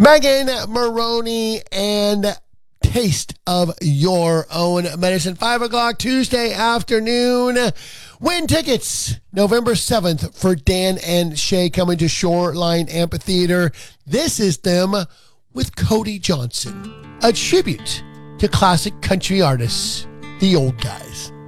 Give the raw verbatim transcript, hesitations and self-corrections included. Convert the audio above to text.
Megan Moroney and Taste of Your Own Medicine. five o'clock Tuesday afternoon. Win tickets November seventh for Dan and Shay coming to Shoreline Amphitheater. This is them with Cody Johnson, a tribute to classic country artists, the old guys.